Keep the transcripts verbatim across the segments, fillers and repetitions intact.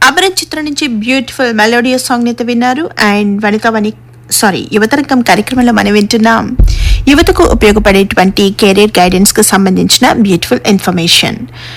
అమరన్ చిత్రం నుంచి beautiful melodious song అయితే విన్నారు. అండ్ వనితవని సారీ యువతరంగం కార్యక్రమంలో మనం వింటున్నాం యువతకు ఉపయోగపడేటువంటి కెరీర్ గైడెన్స్ కు సంబంధించిన బ్యూటిఫుల్ ఇన్ఫర్మేషన్.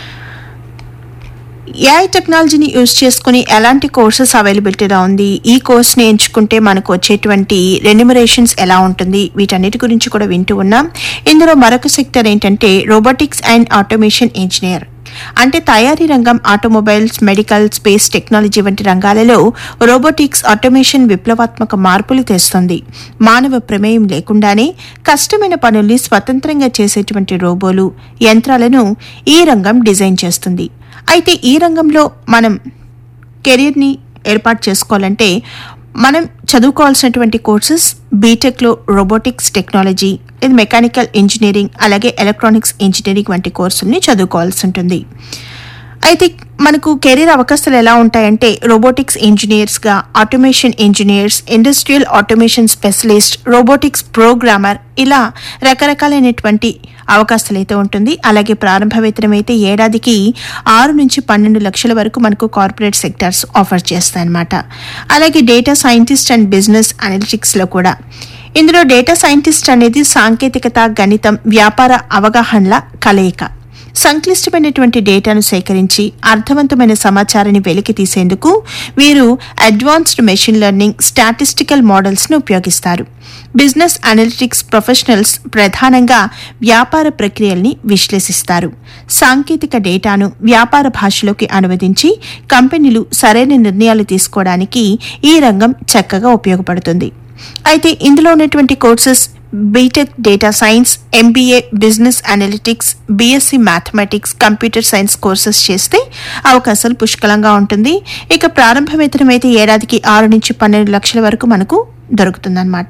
ఏఐ టెక్నాలజీని యూజ్ చేసుకుని ఎలాంటి కోర్సెస్ అవైలబిలిటీగా ఉంది, ఈ కోర్స్ని ఎంచుకుంటే మనకు వచ్చేటువంటి రెన్యుమరేషన్స్ ఎలా ఉంటుంది, వీటన్నిటి గురించి కూడా వింటూ ఉన్నాం. ఇందులో మరొక సెక్టర్ ఏంటంటే రోబోటిక్స్ అండ్ ఆటోమేషన్ ఇంజనీర్. అంటే తయారీ రంగం, ఆటోమొబైల్స్, మెడికల్, స్పేస్ టెక్నాలజీ వంటి రంగాలలో రోబోటిక్స్, ఆటోమేషన్ విప్లవాత్మక మార్పులు తెస్తుంది. మానవ ప్రమేయం లేకుండానే కష్టమైన పనుల్ని స్వతంత్రంగా చేసేటువంటి రోబోలు, యంత్రాలను ఈ రంగం డిజైన్ చేస్తుంది. అయితే ఈ రంగంలో మనం కెరీర్ని ఏర్పాటు చేసుకోవాలంటే మనం చదువుకోవాల్సినటువంటి కోర్సెస్ బీటెక్లో రోబోటిక్స్ టెక్నాలజీ, ఇది మెకానికల్ ఇంజనీరింగ్, అలాగే ఎలక్ట్రానిక్స్ ఇంజనీరింగ్ వంటి కోర్సుల్ని చదువుకోవాల్సి ఉంటుంది. అయితే మనకు కెరీర్ అవకాశాలు ఎలా ఉంటాయంటే robotics ఇంజనీర్స్గా, automation engineers, industrial automation specialist, robotics programmer, ఇలా రకరకాలైనటువంటి అవకాశాలు అయితే ఉంటుంది. అలాగే ప్రారంభ వేతనం అయితే ఏడాదికి ఆరు నుంచి పన్నెండు లక్షల వరకు మనకు కార్పొరేట్ సెక్టార్స్ ఆఫర్ చేస్తాయన్నమాట. అలాగే డేటా సైంటిస్ట్ అండ్ బిజినెస్ అనలిటిక్స్లో కూడా ఇందులో డేటా సైంటిస్ట్ అనేది సాంకేతికత, గణితం, వ్యాపార అవగాహనల కలయిక. సంక్లిష్టమైనటువంటి డేటాను సేకరించి అర్థవంతమైన సమాచారాన్ని వెలికి తీసేందుకు వీరు అడ్వాన్స్డ్ మెషిన్ లెర్నింగ్, స్టాటిస్టికల్ మోడల్స్ను ఉపయోగిస్తారు. బిజినెస్ అనలిటిక్స్ ప్రొఫెషనల్స్ ప్రధానంగా వ్యాపార ప్రక్రియల్ని విశ్లేషిస్తారు. సాంకేతిక డేటాను వ్యాపార భాషలోకి అనువదించి కంపెనీలు సరైన నిర్ణయాలు తీసుకోవడానికి ఈ రంగం చక్కగా ఉపయోగపడుతుంది. అయితే ఇందులో ఉన్నటువంటి courses BTech data science, MBA business analytics, BSc mathematics, computer science courses చేస్తే అవకాశాలు పుష్కలంగా ఉంటుంది. ఇక ప్రారంభ వేతనం అయితే ఏడాదికి ఆరు నుంచి పన్నెండు లక్షల వరకు మనకు దొరుకుతుందన్నమాట.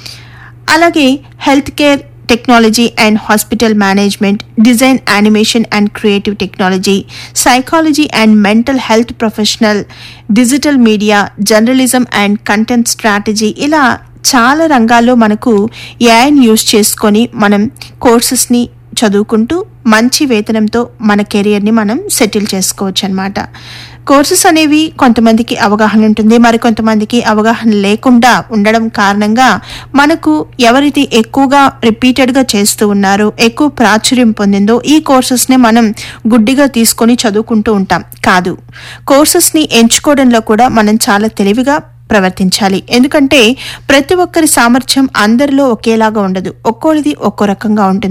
అలాగే health care technology and hospital management, design, animation and creative technology, psychology and mental health professional, digital media, journalism and content strategy, ఇలా చాలా రంగాల్లో మనకు ఏఐని యూజ్ చేసుకొని మనం కోర్సెస్ని చదువుకుంటూ మంచి వేతనంతో మన కెరియర్ని మనం సెటిల్ చేసుకోవచ్చు అన్నమాట. కోర్సెస్ అనేవి కొంతమందికి అవగాహన ఉంటుంది, మరికొంతమందికి అవగాహన లేకుండా ఉండడం కారణంగా మనకు ఎవరైతే ఎక్కువగా రిపీటెడ్గా చేస్తూ ఉన్నారో, ఎక్కువ ప్రాచుర్యం పొందిందో ఈ కోర్సెస్ని మనం గుడ్డిగా తీసుకొని చదువుకుంటూ ఉంటాం. కాదు, కోర్సెస్ని ఎంచుకోవడంలో కూడా మనం చాలా తెలివిగా ప్రవర్తించాలి. ఎందుకంటే ప్రతి ఒక్కరి సామర్థ్యం అందరిలో ఒకేలాగా ఉండదు, ఒక్కోరిది ఒక్కో రకంగా ఉంటుంది.